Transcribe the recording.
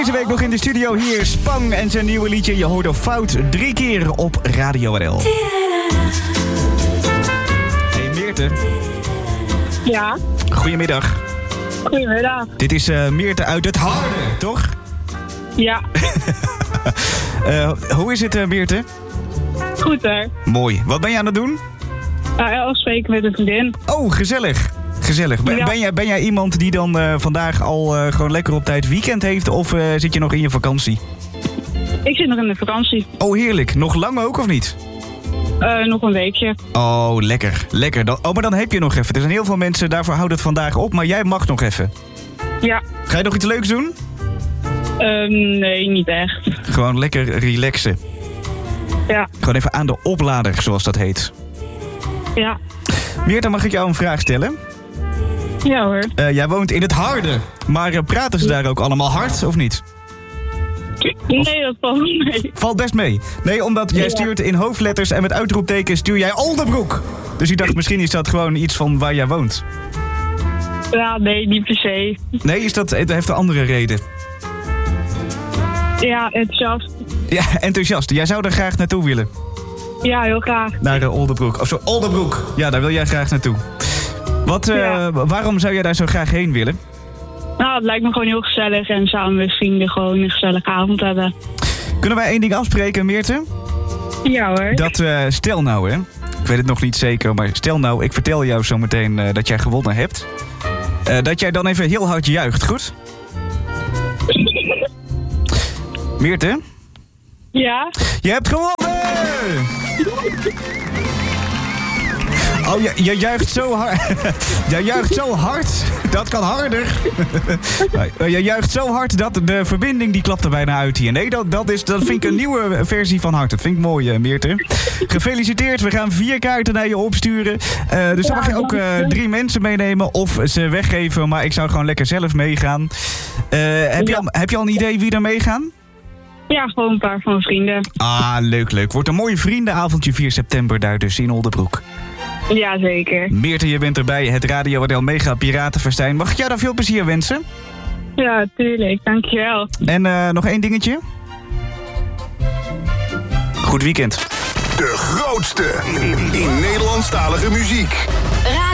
Deze week nog in de studio hier Spang en zijn nieuwe liedje. Je hoorde Fout 3 keer op Radio RL. Hey Meerte. Ja. Goedemiddag. Goedemiddag. Dit is Meerte uit het Harde, toch? Ja. Hoe is het Meerte? Goed hè. Mooi. Wat ben je aan het doen? Afspreken met een vriendin. Oh, gezellig. Gezellig. Ja. Ben jij iemand die dan vandaag al gewoon lekker op tijd weekend heeft? Of zit je nog in je vakantie? Ik zit nog in de vakantie. Oh, heerlijk. Nog lang ook of niet? Nog een weekje. Oh, lekker. Lekker. Maar dan heb je nog even. Er zijn heel veel mensen, daarvoor houdt het vandaag op. Maar jij mag nog even. Ja. Ga je nog iets leuks doen? Nee, niet echt. Gewoon lekker relaxen. Ja. Gewoon even aan de oplader, zoals dat heet. Ja. Meerte, mag ik jou een vraag stellen? Ja hoor. Jij woont in het Harde. Maar praten ze daar ook allemaal hard, of niet? Nee, dat valt niet mee. Valt best mee. Nee, omdat jij stuurt in hoofdletters en met uitroeptekens stuur jij Oldenbroek. Dus ik dacht, misschien is dat gewoon iets van waar jij woont. Ja, nee, niet per se. Nee, het heeft een andere reden. Ja, enthousiast. Ja, enthousiast. Jij zou er graag naartoe willen. Ja, heel graag. Naar Oldenbroek. Of zo, Oldenbroek. Ja, daar wil jij graag naartoe. Waarom zou jij daar zo graag heen willen? Nou, het lijkt me gewoon heel gezellig en samen met vrienden gewoon een gezellige avond hebben. Kunnen wij één ding afspreken, Meerte? Ja hoor. Dat, stel nou hè, ik weet het nog niet zeker, maar stel nou, ik vertel jou zo meteen dat jij gewonnen hebt. Dat jij dan even heel hard juicht, goed? Meerte? Ja? Je hebt gewonnen! Oh, je juicht zo hard. Jij juicht zo hard. Dat kan harder. Je juicht zo hard dat de verbinding die klapt er bijna uit hier. Nee, dat vind ik een nieuwe versie van hard. Dat vind ik mooi, Meerte. Gefeliciteerd. We gaan 4 kaarten naar je opsturen. Dus dan mag je ook 3 mensen meenemen of ze weggeven. Maar ik zou gewoon lekker zelf meegaan. Heb je al een idee wie er meegaan? Ja, gewoon een paar van mijn vrienden. Ah, leuk. Wordt een mooie vriendenavondje 4 september daar dus in Oldenbroek. Ja, zeker. Meerte, je bent erbij. Het Radio RL Mega Piratenfestijn. Mag ik jou daar veel plezier wensen? Ja, tuurlijk. Dankjewel. En nog 1 dingetje. Goed weekend. De grootste in Nederlandstalige muziek.